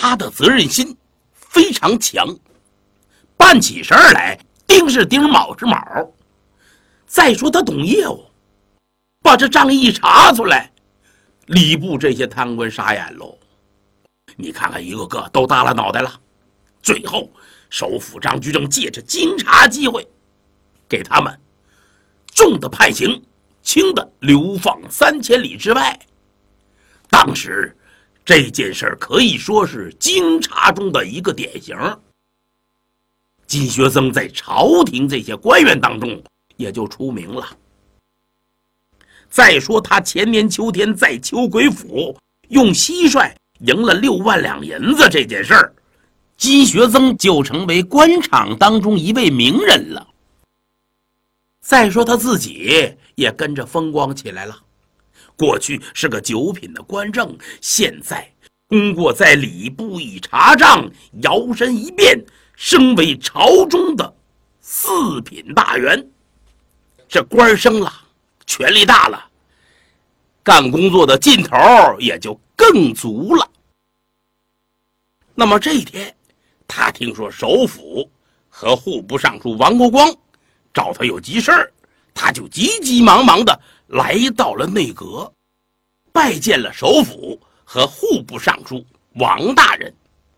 他的责任心非常强，办起事儿来丁是丁，卯是卯。再说他懂业务，把这账一查出来，礼部这些贪官傻眼喽。你看看一个个都耷拉脑袋了。最后首辅张居正借着经查机会，给他们重的判刑，轻的流放3000里之外。当时这件事可以说是经查中的一个典型。金学曾在朝廷这些官员当中也就出名了。再说他前年秋天在秋鬼府用蟋蟀赢了6万两银子这件事儿，金学曾就成为官场当中一位名人了。再说他自己也跟着风光起来了，过去是个9品的官正，现在通过在礼部一查账，摇身一变升为朝中的4品大员。这官升了，权力大了，干工作的劲头也就更足了。那么这一天，他听说首辅和户部尚书王国光找他有急事儿，他就急急忙忙的来到了内阁，拜见了首辅和户部尚书王大人。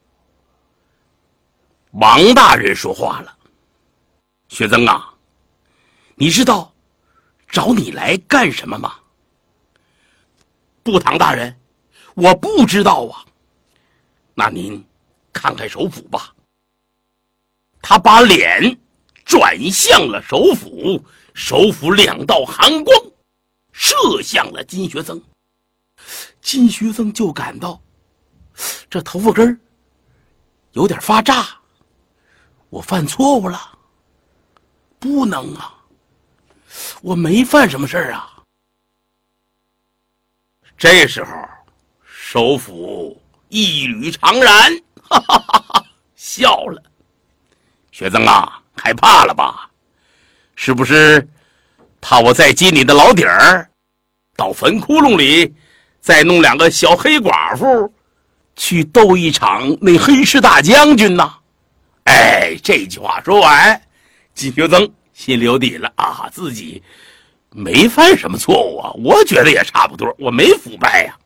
王大人说话了：学曾啊，你知道找你来干什么吗？部堂大人，我不知道啊。那您看看首辅吧。他把脸转向了首辅，首辅2道寒光射向了金学曾。金学曾就感到这头发根有点发炸，我犯错误了？不能啊，我没犯什么事儿啊。这时候首辅一缕长髯，哈哈哈哈，笑了。学曾啊，害怕了吧？是不是怕我再进你的老底儿，到坟窟窿里再弄2个小黑寡妇去斗一场那黑石大将军呢？哎，这句话说完，金学曾心里有底了啊，自己没犯什么错误啊，我觉得也差不多，我没腐败呀。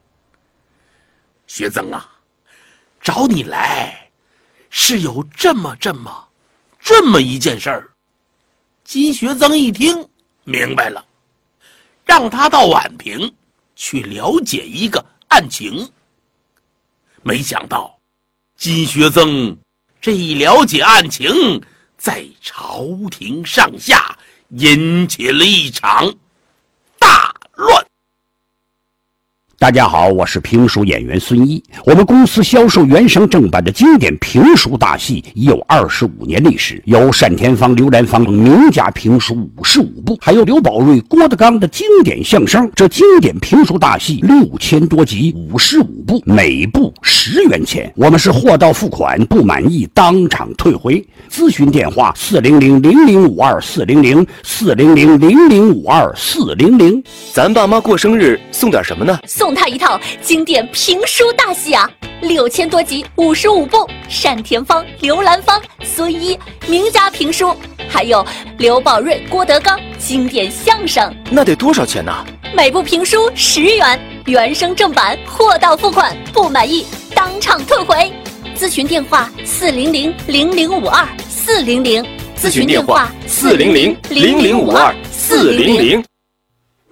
学曾啊，找你来是有这么一件事儿。金学曾一听明白了，让他到宛平去了解一个案情。没想到金学曾这一了解案情，在朝廷上下引起了一场大乱。 大家好，我是评书演员孙一。我们公司销售原声正版的经典评书大戏已有25年历史，有单田芳、刘兰芳名家评书55部，还有刘宝瑞、郭德纲的经典相声。这经典评书大戏6000多集，55部，每部10元钱。我们是货到付款，不满意当场退回。咨询电话400-0052-400，400-0052-400。 咱爸妈过生日送点什么呢？ 送他一套经典评书大戏啊，6000多集，55部，单田芳、刘兰芳、孙一名家评书，还有刘宝瑞、郭德纲经典相声。 那得多少钱呢？ 每部评书10元，原声正版，货到付款，不满意当场退回。咨询电话400-0052-400，咨询电话400-0052-400。